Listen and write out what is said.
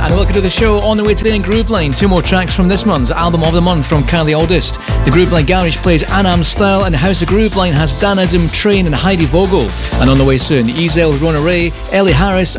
And welcome to the show. On the way today in Grooveline, 2 more tracks from this month's Album of the Month from Kylie Aldist. The Grooveline Garage plays Anam Style, and House of Grooveline has Danism, Train and Heidi Vogel. And on the way soon, Ezel, Rona Ray, Ellie Harris